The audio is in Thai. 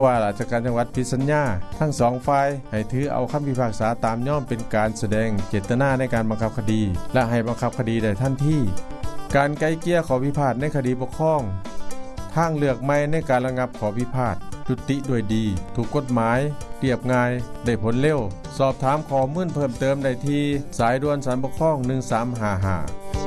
ว่าราชการจังหวัดผิดสัญญาทั้ง2ฝ่ายให้ถือเอาคำพิพากษาตามย่อมเป็นการแสดงเจตนาในการบังคับคดีและให้บังคับคดีได้ทันทีการไกล่เกลี่ยข้อพิพาทในคดีปกครองทางเลือกใหม่ในการระงับข้อพิพาทยุติด้วยดีถูกกฎหมายเรียบง่ายได้ผลเร็วสอบถามข้อมูลเพิ่มเติมได้ที่สายด่วนศาลปกครอง1355